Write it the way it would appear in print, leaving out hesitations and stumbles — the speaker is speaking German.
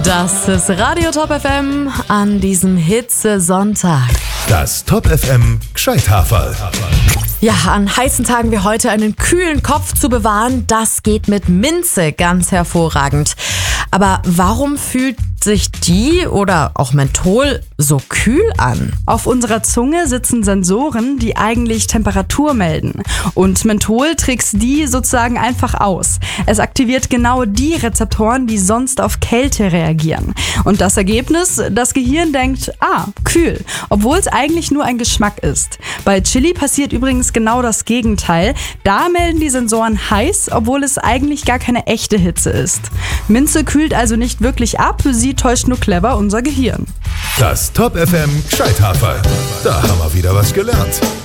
Das ist Radio Top FM an diesem Hitzesonntag. Das Top FM Gscheithaferl. Ja, an heißen Tagen wie heute einen kühlen Kopf zu bewahren, das geht mit Minze ganz hervorragend. Aber warum fühlt sich die oder auch Menthol so kühl an? Auf unserer Zunge sitzen Sensoren, die eigentlich Temperatur melden. Und Menthol trickst die sozusagen einfach aus. Es aktiviert genau die Rezeptoren, die sonst auf Kälte reagieren. Und das Ergebnis? Das Gehirn denkt, kühl, obwohl es eigentlich nur ein Geschmack ist. Bei Chili passiert übrigens genau das Gegenteil. Da melden die Sensoren heiß, obwohl es eigentlich gar keine echte Hitze ist. Minze kühlt also nicht wirklich ab, sie täuscht nur clever unser Gehirn. Das Top FM Gscheithaferl. Da haben wir wieder was gelernt.